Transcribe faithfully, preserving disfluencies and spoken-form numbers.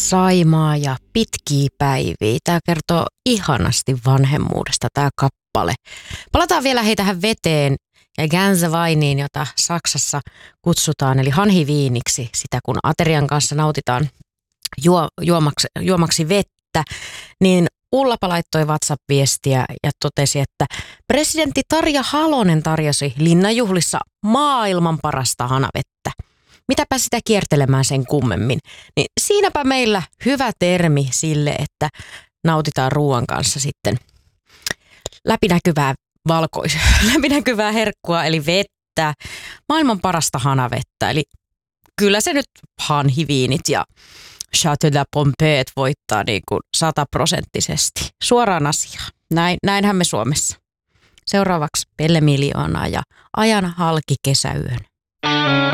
Saimaa ja pitkiä päiviä. Tämä kertoo ihanasti vanhemmuudesta tämä kappale. Palataan vielä hei tähän veteen ja Gänseweiniin, jota Saksassa kutsutaan, eli hanhiviiniksi, sitä kun aterian kanssa nautitaan juo, juomaksi, juomaksi vettä, niin Ullapa laittoi WhatsApp-viestiä ja totesi, että presidentti Tarja Halonen tarjosi linnanjuhlissa maailman parasta hanavettä. Mitäpä sitä kiertelemään sen kummemmin. Niin siinäpä meillä hyvä termi sille, että nautitaan ruoan kanssa sitten läpinäkyvää valkois, läpinäkyvää herkkua, eli vettä, maailman parasta hanavettä. Eli kyllä se nyt hanhiviinit ja Château de Pompeet voittaa niin kuin sataprosenttisesti. Suoraan asiaan. Näin, näinhän me Suomessa. Seuraavaksi Pelle Miljoonaa ja Ajan halki kesäyön.